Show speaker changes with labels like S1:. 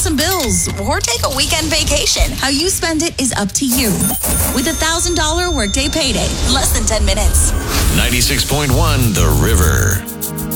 S1: some bills or take a weekend vacation. How you spend it is up to you. With $1,000 workday payday, less than 10 minutes.
S2: 96.1 The River.